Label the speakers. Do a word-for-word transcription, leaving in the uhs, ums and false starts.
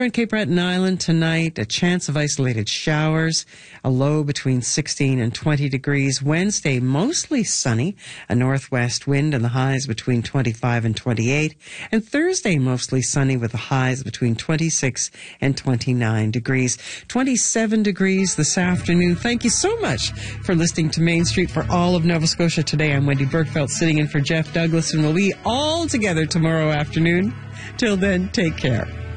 Speaker 1: In Cape Breton Island tonight, a chance of isolated showers, a low between sixteen and twenty degrees. Wednesday, mostly sunny, a northwest wind and the highs between twenty-five and twenty-eight. And Thursday, mostly sunny with the highs between twenty-six and twenty-nine degrees. twenty-seven degrees this afternoon. Thank you so much for listening to Main Street for all of Nova Scotia today. I'm Wendy Bergfeld sitting in for Jeff Douglas, and we'll be all together tomorrow afternoon. Till then, take care.